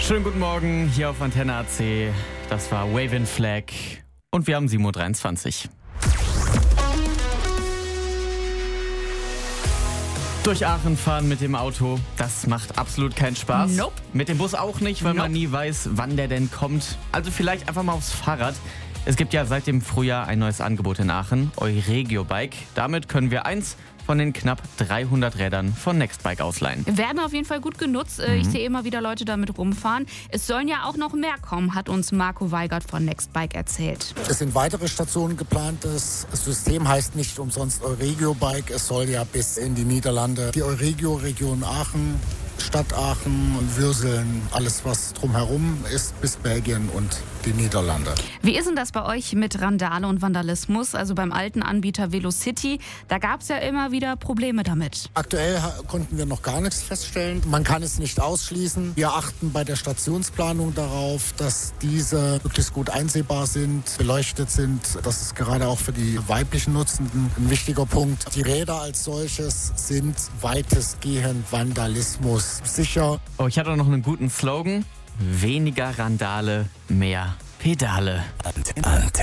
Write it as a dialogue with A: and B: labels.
A: Schönen guten Morgen hier auf Antenne AC. Das war Waving Flag und wir haben 7.23 Uhr. Durch Aachen fahren mit dem Auto, das macht absolut keinen Spaß.
B: Nope.
A: Mit dem Bus auch nicht, weil man nie weiß, wann der denn kommt. Also vielleicht einfach mal aufs Fahrrad. Es gibt ja seit dem Frühjahr ein neues Angebot in Aachen, Euregio Bike. Damit können wir eins von den knapp 300 Rädern von Nextbike ausleihen.
B: Werden auf jeden Fall gut genutzt. Ich sehe immer wieder Leute damit rumfahren. Es sollen ja auch noch mehr kommen, hat uns Marco Weigert von Nextbike erzählt.
C: Es sind weitere Stationen geplant. Das System heißt nicht umsonst Euregio Bike. Es soll ja bis in die Niederlande, die Euregio-Region Aachen, Stadt Aachen, Würseln, alles was drumherum ist, bis Belgien und die Niederlande.
B: Wie ist denn das bei euch mit Randale und Vandalismus? Also beim alten Anbieter Velocity, da gab es ja immer wieder Probleme damit.
C: Aktuell konnten wir noch gar nichts feststellen. Man kann es nicht ausschließen. Wir achten bei der Stationsplanung darauf, dass diese möglichst gut einsehbar sind, beleuchtet sind. Das ist gerade auch für die weiblichen Nutzenden ein wichtiger Punkt. Die Räder als solches sind weitestgehend Vandalismus sicher.
A: Oh, ich hatte noch einen guten Slogan. Weniger Randale, mehr Pedale.
D: Antenne.